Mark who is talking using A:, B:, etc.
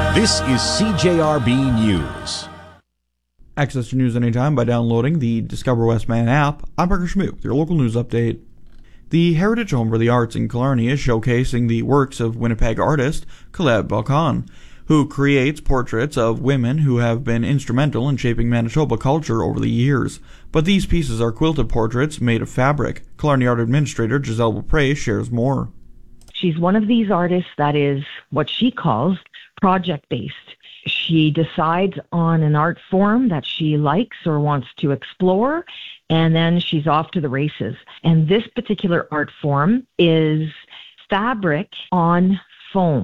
A: This is CJRB News.
B: Access to news anytime by downloading the Discover Westman app. I'm Parker Schmook with your local news update. The Heritage Home for the Arts in Killarney is showcasing the works of Winnipeg artist Colette Balcon, who creates portraits of women who have been instrumental in shaping Manitoba culture over the years. But these pieces are quilted portraits made of fabric. Killarney Art Administrator Giselle Beaupre shares more.
C: She's one of these artists that is what she calls project-based. She decides on an art form that she likes or wants to explore, and then she's off to the races. And this particular art form is fabric on foam.